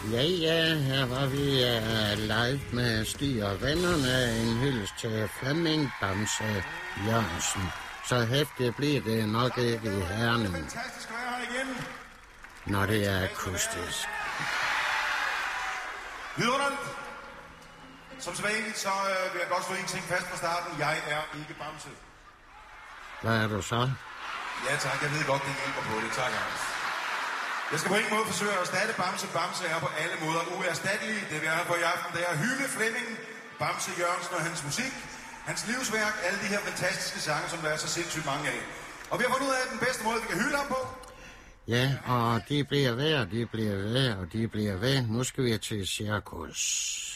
Ja, her var vi live med Stig og vennerne. En hyldest til Flemming Bamse Jørgensen. Så hæftigt bliver det nok ikke i Herning, Fantastisk at være her igen. når det er akustisk. Vidunderligt. Som sædvanligt, så vil jeg godt slå en ting fast fra starten. Jeg er ikke Bamse. Hvad er du så? Ja tak, jeg ved godt, det hjælper på det. Tak, Anders. Jeg skal på ingen måde forsøge at erstatte Bamse. Bamse er på alle måder uerstattelig. Det vi er her på i aften, det er at hylde Flemming Bamse Jørgensen og hans musik. Hans livsværk, alle de her fantastiske sange, som der er så sindssygt mange af. Og vi har fundet ud af den bedste måde, vi kan hylde ham på. Ja, og de bliver ved, og de bliver ved, og de bliver ved. Nu skal vi til cirkus.